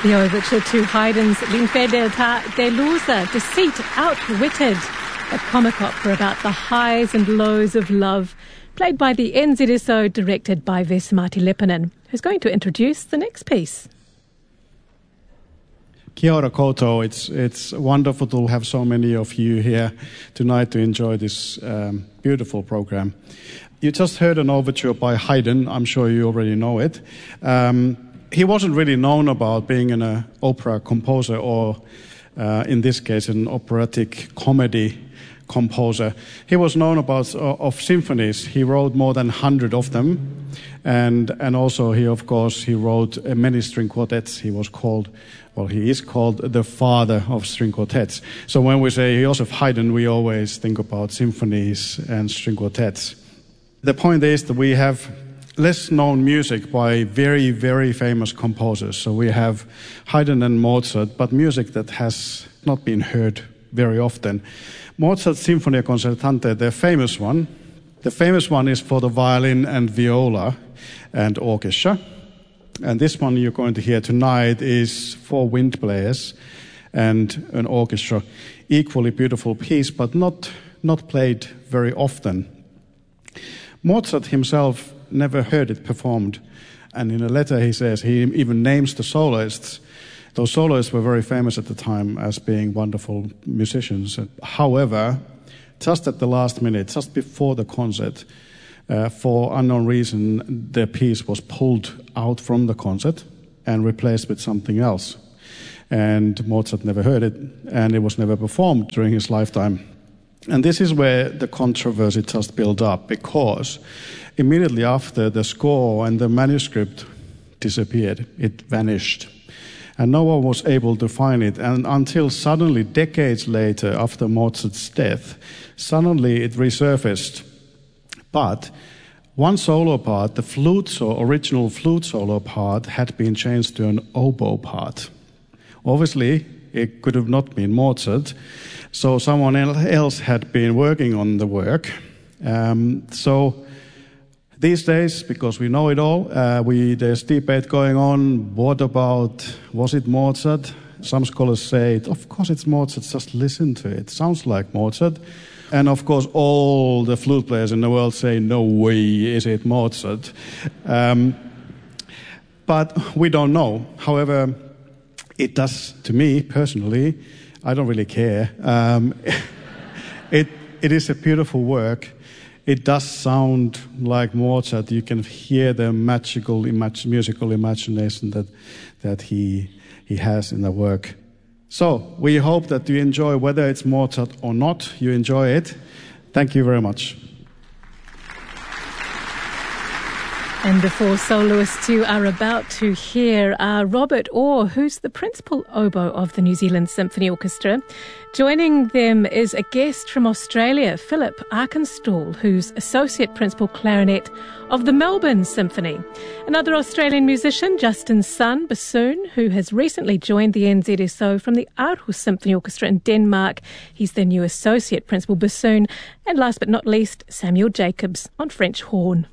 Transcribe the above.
The overture to Haydn's L'infedeltà delusa, Deceit Outwitted, a comic opera about the highs and lows of love, played by the NZSO, directed by Vesa-Matti Leppänen, who's going to introduce the next piece. Kia ora koutou. It's wonderful to have so many of you here tonight to enjoy this beautiful program. You just heard an overture by Haydn. I'm sure you already know it. He wasn't really known about being an opera composer or, in this case, an operatic comedy composer. He was known about of symphonies. He wrote more than 100 of them. And also he wrote many string quartets. He is called the father of string quartets. So when we say Joseph Haydn, we always think about symphonies and string quartets. The point is that we have less known music by very, very famous composers. So we have Haydn and Mozart, but music that has not been heard very often. Mozart's Sinfonia Concertante, the famous one is for the violin and viola and orchestra. And this one you're going to hear tonight is for wind players and an orchestra. Equally beautiful piece, but not played very often. Mozart himself never heard it performed. And in a letter he says, he even names the soloists. Those soloists were very famous at the time as being wonderful musicians. However, just at the last minute, just before the concert, for unknown reason, the piece was pulled out from the concert and replaced with something else. And Mozart never heard it, and it was never performed during his lifetime. And this is where the controversy just built up, because immediately after, the score and the manuscript disappeared. It vanished. And no one was able to find it. And until suddenly, decades later, after Mozart's death, suddenly it resurfaced. But one solo part, the original flute solo part, had been changed to an oboe part. Obviously, it could have not been Mozart, so someone else had been working on the work. So these days, because we know it all, there's debate going on. What about, was it Mozart? Some scholars say, of course it's Mozart, just listen to it. Sounds like Mozart. And of course, all the flute players in the world say, no way is it Mozart. But we don't know. However, it does, to me personally, I don't really care. It is a beautiful work. It does sound like Mozart. You can hear the magical musical imagination that he has in the work. So we hope that you enjoy, whether it's Mozart or not, you enjoy it. Thank you very much. And the four soloists you are about to hear are Robert Orr, who's the principal oboe of the New Zealand Symphony Orchestra. Joining them is a guest from Australia, Philip Arkenstall, who's associate principal clarinet of the Melbourne Symphony. Another Australian musician, Justin Sun, bassoon, who has recently joined the NZSO from the Aarhus Symphony Orchestra in Denmark. He's the new associate principal bassoon. And last but not least, Samuel Jacobs on French horn.